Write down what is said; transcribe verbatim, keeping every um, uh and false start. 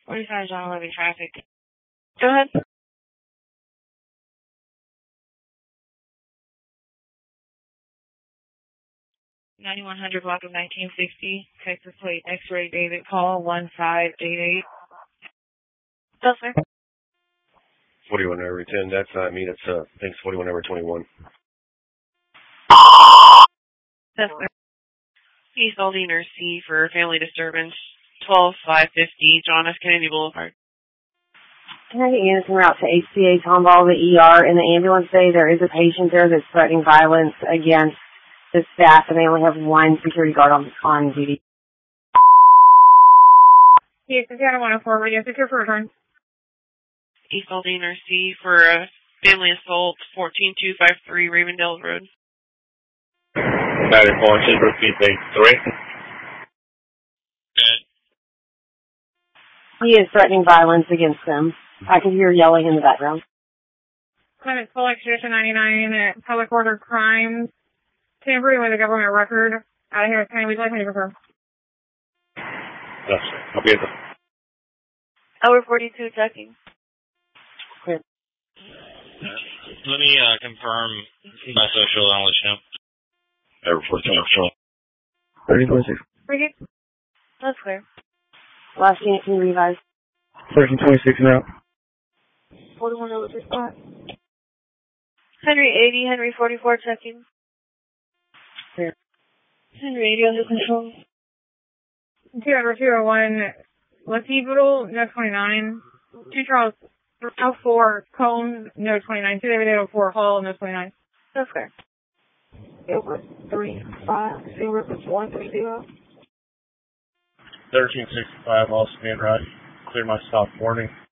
forty-five John Levy traffic. Go ahead. ninety-one hundred block of nineteen sixty, Texas plate X-ray David Paul one five eight eight. Yes, sir. forty-one over ten, that's not me, that's, uh, I think it's forty-one over twenty-one. Yes, sir. East Aldiner C for family disturbance, twelve five fifty, John F. Kennedy Boulevard. Hey, Anderson route to H C A Tomball, the E R. In the ambulance bay, there is a patient there that's threatening violence against the staff, and they only have one security guard on, on duty. Yes, Indiana one oh four, radio secure for return. East Aldiner C for uh, family assault, fourteen two five three, Ravendale Road. ninety-four, should repeat three. He is threatening violence against them. I can hear yelling in the background. Climate full extradition ninety-nine at public order crimes, tampering with a government record. Out of here, County, we'd like to confirm. Yes, sir. I'll be at the... Hour forty-two, checking. Clear. Uh, let me uh, confirm my social and I'll let you know. Over fourteen, official. thirty twenty-six. Ricky? That's clear. Last unit, can you revise? thirteen twenty-six now. forty-one over three spot. Henry eighty, Henry forty-four, checking. Clear. Henry eighty under control. two over two oh one, Lefebvre, no twenty-nine. two Charles, oh four, Cone, no twenty-nine. two David oh four, Hall, no twenty-nine. That's clear. Over three five zero one three zero. thirteen sixty-five, all stand right. Clear my stop warning.